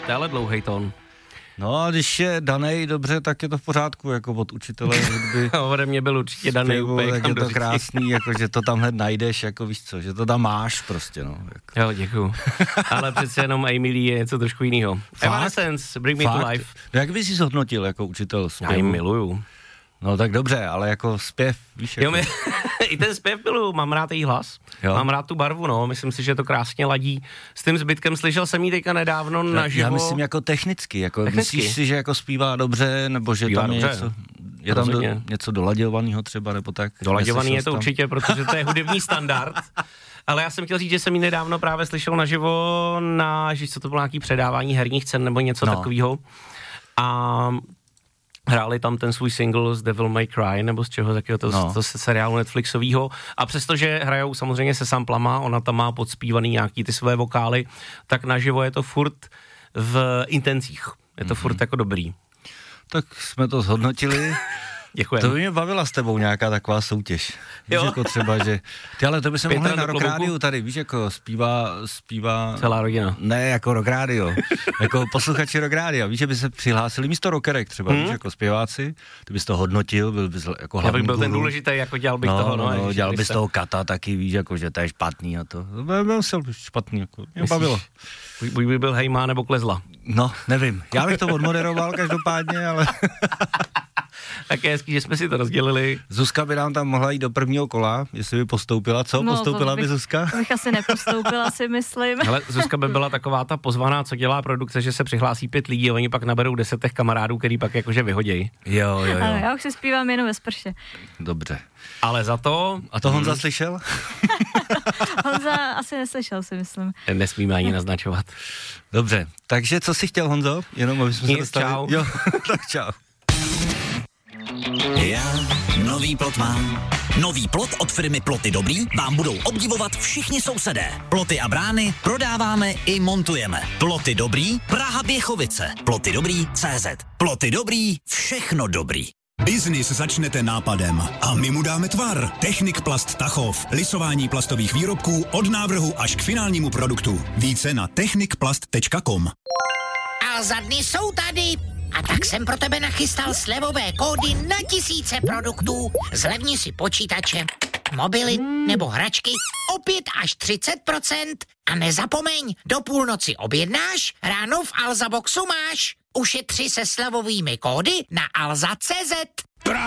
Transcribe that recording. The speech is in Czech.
To je ale dlouhej tón. No a když je danej dobře, tak je to v pořádku, jako od učitele hudby. Ode mě byl určitě danej úplně. Tak je to krásný, jako že to tam hned najdeš, jako víš co, že to tam máš prostě, no. Jako. Jo, děkuju. Ale přece jenom Amy Lee je něco trošku jinýho. Evanescence, Bring Me to Life. No jak bys jsi zhodnotil jako učitel zpěvu? Já ji miluju. No tak dobře, ale jako zpěv, víš, jako... Jo, i ten zpěv miluju, mám rád její hlas, mám rád tu barvu, no, myslím si, že to krásně ladí s tím zbytkem, slyšel jsem jí teďka nedávno naživo. Já myslím jako technicky, jako myslíš si, že jako zpívá dobře, nebo že zpívá tam je dobře. něco, je tam něco dolaďovaného třeba, nebo tak? Dolaďovaný je to tam určitě, protože to je hudební standard. Ale já jsem chtěl říct, že jsem ji nedávno právě slyšel naživo na, že co to bylo nějaký předávání herních cen nebo něco takového. A hráli tam ten svůj single z Devil May Cry, nebo z čeho takového to seriálu Netflixového. A přestože hrajou samozřejmě se samplama, ona tam má podspívaný nějaký ty své vokály, tak naživo je to furt v intencích. Je to furt jako dobrý. Tak jsme to zhodnotili. Děkujeme. To by mě bavila s tebou nějaká taková soutěž. Víš, jako třeba, že... Ty, ale to by se mohli na Rock Rádiu tady, víš, jako zpívá... Celá rodina. Ne, jako Rock Rádio. Jako posluchači Rock Rádia. Víš, že by se přihlásili místo rockerek třeba, víš, jako zpěváci. Ty bys to hodnotil, byl bys jako hlavní. Já bych byl ten důležitý, jako dělal bych toho, no. Dělal bys toho Kata taky, víš, jako, že to je špatný a to. Byl špatný, jako. Mě bavilo. Buď by byl Hejma nebo Klezla. No, nevím. Já bych to odmoderoval každopádně, ale... Tak je hezký, že jsme si to rozdělili. Zuzka by nám tam mohla jít do prvního kola, jestli by postoupila. Co? No, postoupila by Zuzka? Bych asi nepostoupila, si myslím. Ale Zuzka by byla taková ta pozvaná, co dělá produkce, že se přihlásí 5 lidí a oni pak naberou 10 kamarádů, který pak jakože vyhodějí. Jo. Ano, já už si zpívám jenom ve sprše. Dobře. Ale za to... A to Honza slyšel? Honza asi neslyšel, si myslím. Nesmíme ani naznačovat. Dobře, takže co jsi chtěl, Honzo? Jenom aby jsme se dostali... Čau. Jo, tak čau. Já nový plot mám. Nový plot od firmy Ploty Dobrý vám budou obdivovat všichni sousedé. Ploty a brány prodáváme i montujeme. Ploty Dobrý, Praha Běchovice. Ploty Dobrý CZ. Ploty Dobrý, všechno dobrý. Biznis začnete nápadem a my mu dáme tvar. Technik Plast Tachov. Lisování plastových výrobků od návrhu až k finálnímu produktu. Více na technikplast.com. A za dny jsou tady. A tak jsem pro tebe nachystal slevové kódy na tisíce produktů. Zlevni si počítače, mobily nebo hračky o 5 až 30%. A nezapomeň, do půlnoci objednáš, ráno v Alza Boxu máš. Ušetři se slevovými kódy na alza.cz.